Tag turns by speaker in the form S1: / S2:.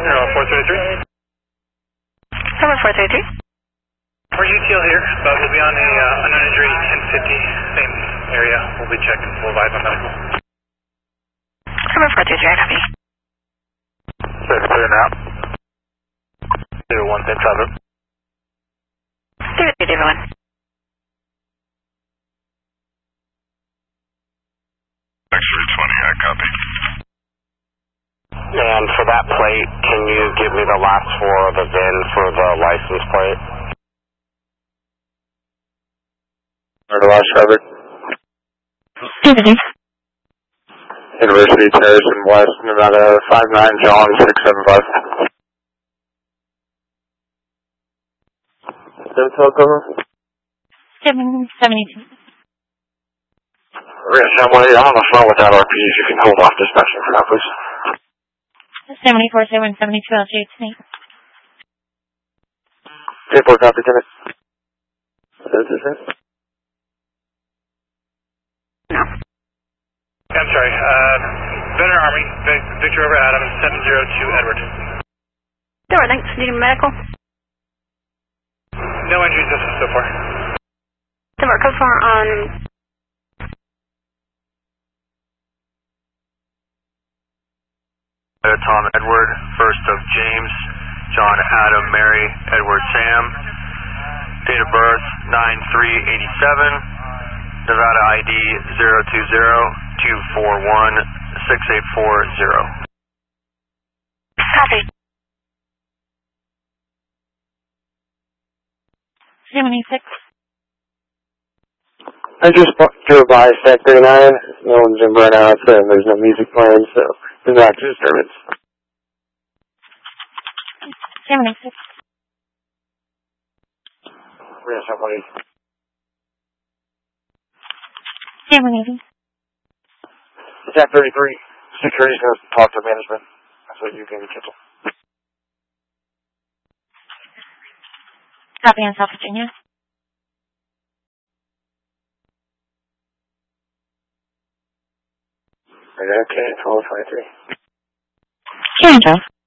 S1: 433.
S2: Cover 433.
S1: We're UTL here, but we'll be on a unknown injury 1050, same area. We'll be checking full live on medical.
S2: Cover 433, I copy.
S1: Clear now. 01, then travel.
S2: 031.
S3: X-ray 20, I copy.
S4: And for that plate, can you give me the last four of the VIN for the license plate?
S5: The last covered. University Terrace in West, Nevada, 59 John 675. Hotel cover?
S2: 772.
S5: Somebody on the phone without RPs, you can hold off dispatching for now, please.
S2: 74-772 LG, it's me.
S5: 10-4 copy, Kenneth.
S2: No.
S1: I'm sorry, Veteran Army, Victor over Adams, 702 Edward.
S2: Sure, thanks. Need a medical?
S1: No injuries so far.
S2: Denver, code 4 on...
S6: Tom Edward, first of James, John Adam Mary Edward Sam, date of birth 9/3/87, Nevada ID 020-241-6840.
S2: Copy. 76.
S5: I just drove by Sector 9. No one's in burnout, and there's no music playing, so there's not disturbance.
S2: 76.
S5: Where's somebody?
S2: 780.
S5: It's at 33. Security's going to talk to management. That's what you can cancel.
S2: Copy on South Virginia.
S5: Okay, 1253.
S2: Sure, Joe.